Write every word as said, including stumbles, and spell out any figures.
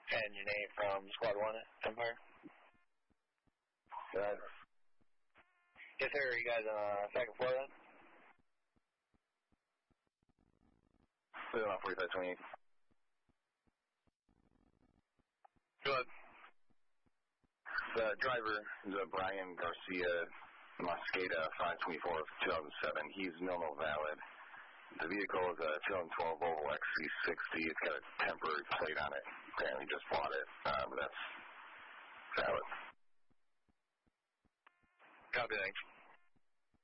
And your name from Squad one Empire? Yes. Yes, sir. Are you guys on uh, second floor then? Still on forty-five twenty-eight. Go ahead. The driver is uh, Brian Garcia Mosqueda, five twenty-four of two thousand seven. He's normal valid. The vehicle is a two thousand twelve Volvo X C sixty. It's got a temporary plate on it. Apparently just bought it, uh, but that's valid. Copy, thanks.